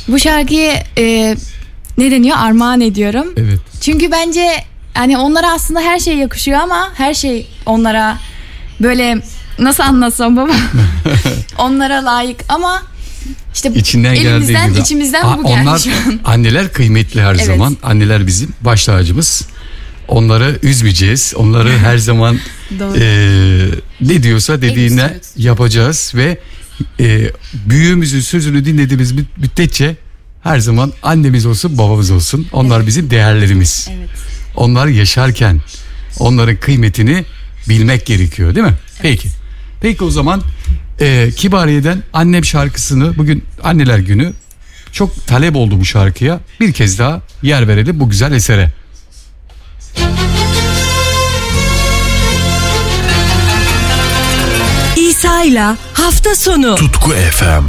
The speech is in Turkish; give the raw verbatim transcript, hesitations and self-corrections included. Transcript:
Bu şarkıyı e, ne deniyor? Armağan ediyorum. Evet. Çünkü bence hani onlara aslında her şey yakışıyor ama her şey onlara böyle nasıl anlatsam baba onlara layık ama işte İçinden elimizden gibi. içimizden A- bu geldi onlar, şu an. Anneler kıymetli her Evet. zaman. Anneler bizim baş tacımız. Onları üzmeyeceğiz. Onları her zaman e, ne diyorsa dediğine yapacağız ve e, büyüğümüzün sözünü dinlediğimiz müddetçe her zaman annemiz olsun babamız olsun. Onlar evet. bizim değerlerimiz. Evet. Onlar yaşarken onların kıymetini bilmek gerekiyor değil mi? Evet. Peki. Peki o zaman e, Kibariye'den Annem şarkısını, bugün Anneler Günü, çok talep oldu bu şarkıya. Bir kez daha yer verelim bu güzel esere. İsa'yla hafta sonu. Tutku F M.